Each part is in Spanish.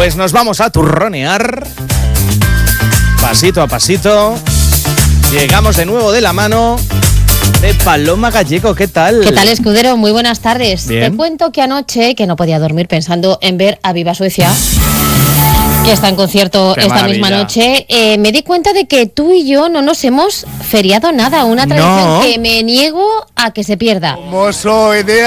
Pues nos vamos a turronear. Pasito a pasito. Llegamos de nuevo de la mano de Paloma Gallego. ¿Qué tal? ¿Qué tal, escudero? Muy buenas tardes. Bien. Te cuento que anoche, que no podía dormir pensando en ver a Viva Suecia, que está en concierto esta misma noche, me di cuenta de que tú y yo no nos hemos feriado nada. Una tradición que me niego a que se pierda. Como soy de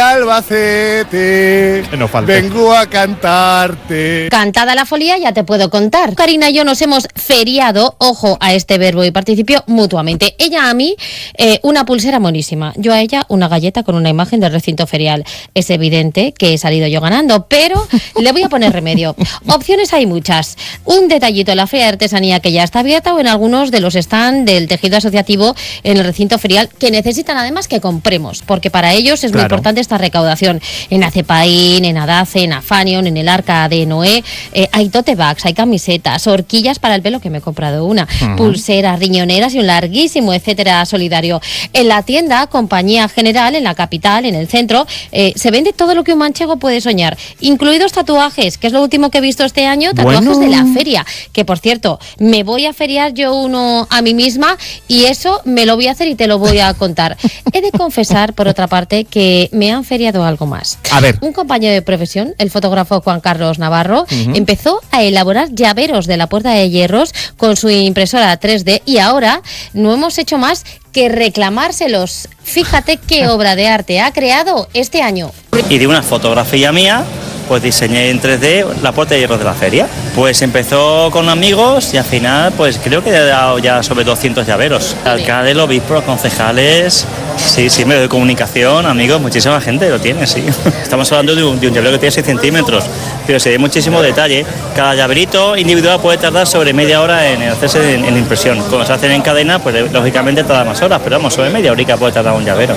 Albacete, no falte. vengo a cantarte. Cantada la folía, ya te puedo contar. Karina y yo nos hemos feriado, ojo a este verbo y participio, mutuamente. Ella a mí una pulsera monísima, yo a ella una galleta con una imagen del recinto ferial. Es evidente que he salido yo ganando, pero le voy a poner remedio. Opciones hay muchas. Un detallito en la feria de artesanía que ya está abierta o en algunos de los stands del tejido asociativo en el recinto ferial, que necesitan además que compremos, porque para ellos es muy importante esta recaudación. En Acepaín, en Adace, en Afanion, en el Arca de Noé, hay tote bags, hay camisetas, horquillas para el pelo, que me he comprado una, pulseras, riñoneras y un larguísimo etcétera solidario. En la tienda Compañía General, en la capital, en el centro, se vende todo lo que un manchego puede soñar, incluidos tatuajes, que es lo último que he visto este año, tatuajes de la feria, que por cierto, me voy a feriar yo uno a mí misma y eso me lo voy a hacer y te lo voy a contar. He de confesar, por otra parte, que me han feriado algo más. A ver. Un compañero de profesión, el fotógrafo Juan Carlos Navarro, empezó a elaborar llaveros de la Puerta de Hierros con su impresora 3D y ahora no hemos hecho más que reclamárselos. Fíjate qué obra de arte ha creado este año. Y de una fotografía mía, pues diseñé en 3D la Puerta de Hierro de la feria. Pues empezó con amigos y al final pues creo que he dado ya sobre 200 llaveros. Alcalde, el obispo, los concejales, sí, medio de comunicación, amigos, muchísima gente lo tiene, sí. Estamos hablando de un llavero que tiene 6 centímetros, pero se ve muchísimo detalle. Cada llaverito individual puede tardar sobre media hora en hacerse en la impresión. Cuando se hacen en cadena, pues lógicamente tarda más horas, pero vamos, sobre media horita puede tardar un llavero.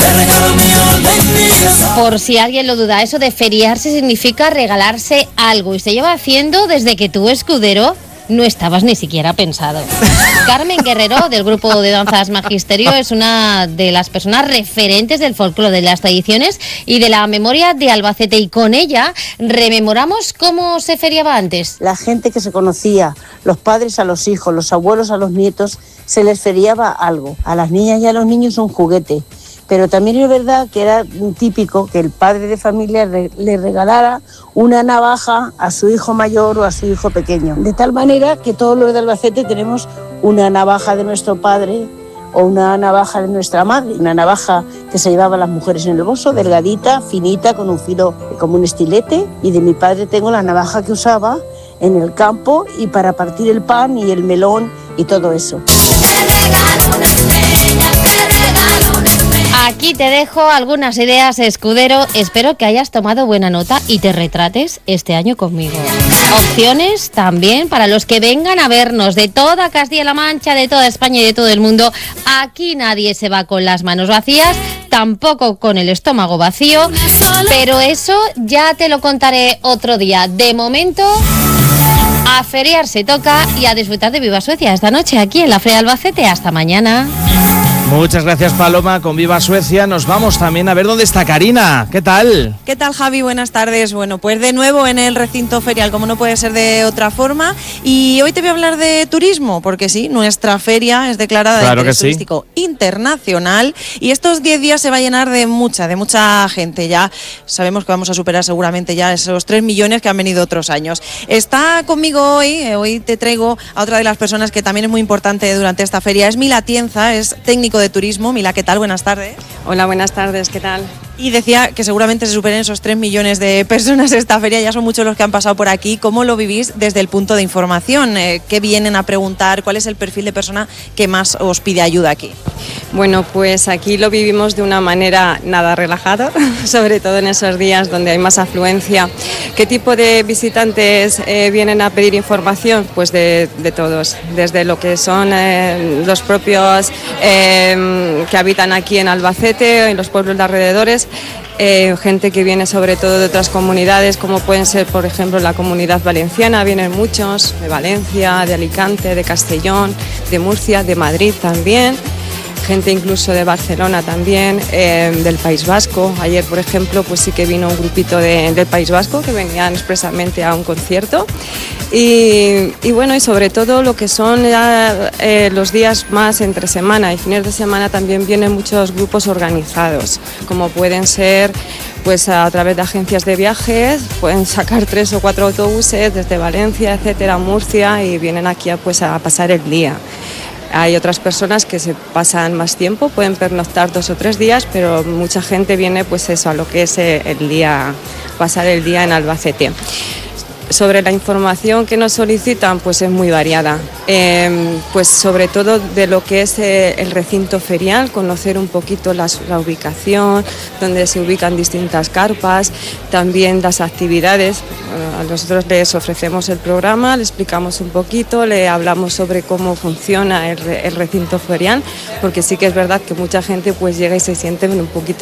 Por si alguien lo duda, eso de feriarse significa regalarse algo y se lleva haciendo desde que tú, escudero, no estabas ni siquiera pensado. Carmen Guerrero, del grupo de danzas Magisterio, es una de las personas referentes del folclore, de las tradiciones y de la memoria de Albacete, y con ella rememoramos cómo se feriaba antes. La gente que se conocía, los padres a los hijos, los abuelos a los nietos, se les feriaba algo. A las niñas y a los niños un juguete. Pero también es verdad que era típico que el padre de familia le regalara una navaja a su hijo mayor o a su hijo pequeño. De tal manera que todos los de Albacete tenemos una navaja de nuestro padre o una navaja de nuestra madre. Una navaja que se llevaban las mujeres en el bolso, delgadita, finita, con un filo como un estilete. Y de mi padre tengo la navaja que usaba en el campo y para partir el pan y el melón y todo eso. Aquí te dejo algunas ideas, escudero. Espero que hayas tomado buena nota y te retrates este año conmigo. Opciones también para los que vengan a vernos de toda Castilla-La Mancha, de toda España y de todo el mundo. Aquí nadie se va con las manos vacías, tampoco con el estómago vacío, pero eso ya te lo contaré otro día. De momento, a feriar se toca y a disfrutar de Viva Suecia esta noche aquí en la Feria Albacete. Hasta mañana. Muchas gracias, Paloma. Con Viva Suecia nos vamos también a ver dónde está Karina. ¿Qué tal? ¿Qué tal, Javi? Buenas tardes. Bueno, pues de nuevo en el recinto ferial, como no puede ser de otra forma. Y hoy te voy a hablar de turismo, porque sí, nuestra feria es declarada de interés turístico internacional y estos 10 días se va a llenar de mucha gente. Ya sabemos que vamos a superar seguramente ya esos 3 millones que han venido otros años. Está conmigo hoy te traigo a otra de las personas que también es muy importante durante esta feria. Es Mila Tienza, es técnico de turismo. Mila, ¿qué tal? Buenas tardes. Hola, buenas tardes, ¿qué tal? Y decía que seguramente se superen esos 3 millones de personas esta feria, ya son muchos los que han pasado por aquí. ¿Cómo lo vivís desde el punto de información? ¿Qué vienen a preguntar? ¿Cuál es el perfil de persona que más os pide ayuda aquí? Bueno, pues aquí lo vivimos de una manera nada relajada, sobre todo en esos días donde hay más afluencia. ¿Qué tipo de visitantes vienen a pedir información? Pues de todos, desde lo que son los propios que habitan aquí en Albacete, en los pueblos de alrededores, gente que viene sobre todo de otras comunidades, como pueden ser, por ejemplo, la Comunidad Valenciana, vienen muchos, de Valencia, de Alicante, de Castellón, de Murcia, de Madrid también. gente incluso de Barcelona también, del País Vasco. Ayer, por ejemplo, pues sí que vino un grupito del País Vasco que venían expresamente a un concierto. Y bueno, y sobre todo lo que son los días más entre semana y fines de semana también vienen muchos grupos organizados, como pueden ser pues a través de agencias de viajes, pueden sacar 3 o 4 autobuses desde Valencia, etcétera, Murcia, y vienen aquí a pasar el día. Hay otras personas que se pasan más tiempo, pueden pernoctar 2 o 3 días, pero mucha gente viene pues eso, a lo que es el día, pasar el día en Albacete. Sobre la información que nos solicitan, pues es muy variada, pues sobre todo de lo que es el recinto ferial, conocer un poquito la ubicación, donde se ubican distintas carpas, también las actividades. Nosotros les ofrecemos el programa, le explicamos un poquito, le hablamos sobre cómo funciona el recinto ferial, porque sí que es verdad que mucha gente pues llega y se siente un poquito